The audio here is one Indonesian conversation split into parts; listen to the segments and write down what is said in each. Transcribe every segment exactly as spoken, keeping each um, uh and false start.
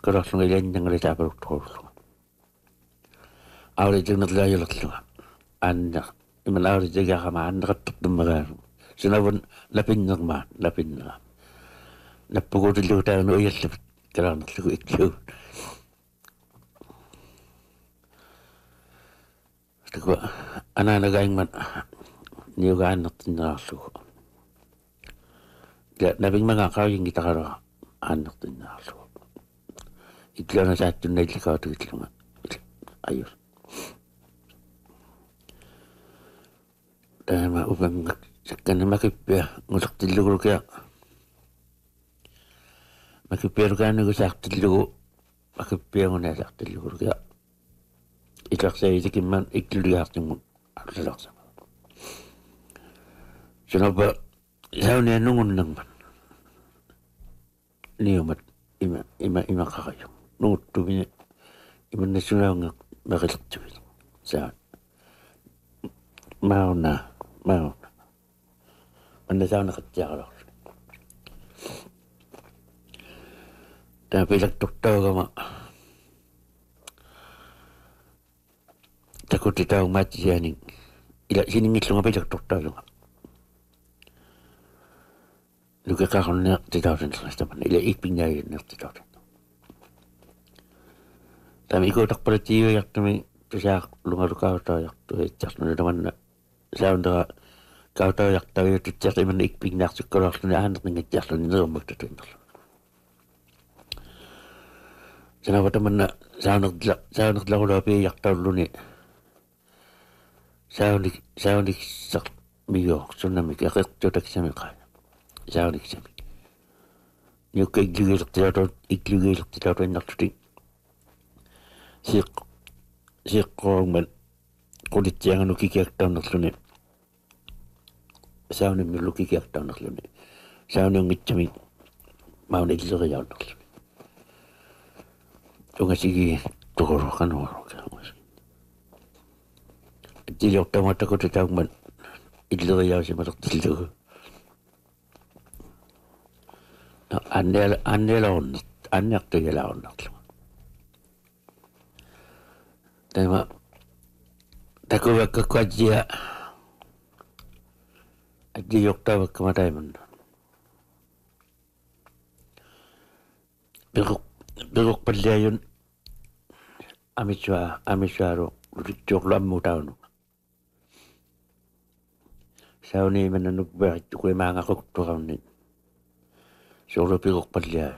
sikkarorlunga ilanngangala taapaluktorulluga auli tignerlaayulorluga anna iman auli tigaaqama anneqattortummagaanu sinavun napinnermaa napinneraa nappuguutillugu taanu uyallapit kalaarnerlugu ikkiu taku anaanagaingman niugaannertinnerarlugu ja napingmangaa qauyingi taqaraa aannertinnerarlugu itlana saattunnaillikautugillunga ayus tama upanga sakkan makippia ngulertillugurukia makippiarukaannugu saartillugu makippianguna saartillugurukia itlaqsayitikimman ikluligaartimmun arlalarsama sunapa sauniannungunnarman niumat ima ima ima qaqayum nuuttumini imannassunaunga maqillertuvit saa mauna mauna anna sauna qattiaqalor tapilaktortaugama takutitaung maatiaaning ila siningillunga pilaktortaalunga lukeqaqornertitausennertaman ila ikpingaayinnertitausen tami ikuutarpalatiiuiartumi tusaaq lungalukautaajartu itsarluna tamanna saundera kautaajartaviututsiarta imanna ikpinnaartukkaluarluni aanerningattiarluni nerummaktatuinnerlu sanava tamanna saunertla saunertlarulua piiartaulluni saunik sauniksaq miyuor sunnamik aqertutaksamiqaa sauniksami niukka iklugiilertilautuut iklugiilertilautuinnartuti siq siqqoongman qulitsianganu kikiaktaunnerluni saunimmilu kikiaktaunnerluni sauniungitsami mauna illeriaunnerluni ungasigi tuqurqanuaruka tiliortamatakutitaungman illeriausimalertillugu annel annelaornert annertigalaornerlu tama takuvakkakuajia ajiyoktaavakkamataiman peruq peruqpalliayun amisua amisuaru lutittuorluammutaunu sauni mananukberittukuimaangaquktuqarni suulu peruqpalliaa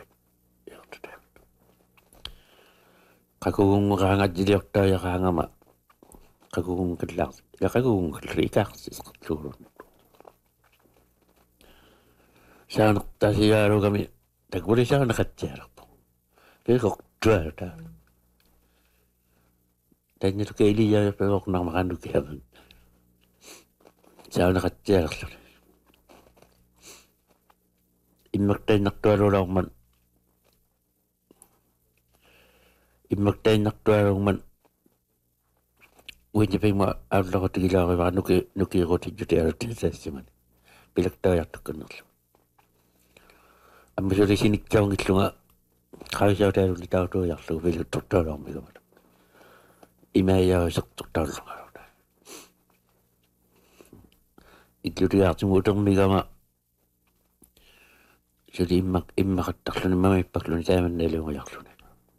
qakugunngeraangajiliortaajaqaangama qakugunngkallaars ila qakugunngkallriikaarsiseqerluulun saanertasiaalugami takulisaanaqatsialerpu peruqtualata tanniluka iliyaa peruqnarmaqannukiavan saanaqatsialerluni immertainnertualulaorman immertainnertualungman uinipingma aullerutigilaariva nuki nukiirutijutialutisassiman pilaktaajartukkannerlu ammasulisinikkaungillunga qavisautaaluni tautuiarlugu piluttortualaormigamat imaayaaisertortaallugaluta iklutiaartimu utermigama suli immak immaqattarluni mamippakluni taamannaluungajarluni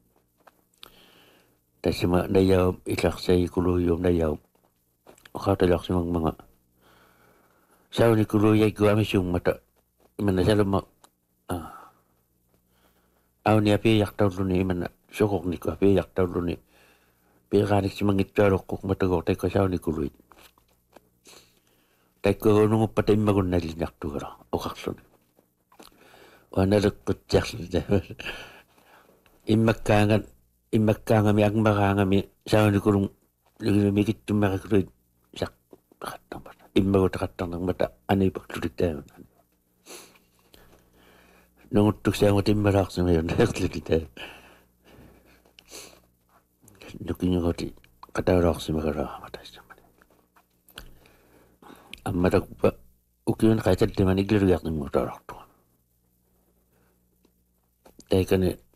tassima nayaum illarsaikuluuyum nayaum qaatalarsimangmanga saunikuluuyakku amisuummata imanna salumma auni apiiartaulluni imanna soqornikku apiiartaulluni piiqaaniksimanngittualoqquk matagor taikka saunikuluit taikkugununguppata immagunnallinartugala oqarluni wanaleqquttiarluni immakkaangan immakkaangami angmaraangami saunikulung lugilimikittummarakuluit saq qattarmata immagutaqattarnermata aniipaqlulitaaman nunguttuksaangut immalaarsimayun erlulita nukinguti qataulaarsimagalaarama taissamani ammatakuppa ukiun qaitallimani iglulugiarnimmuutaalartua taikani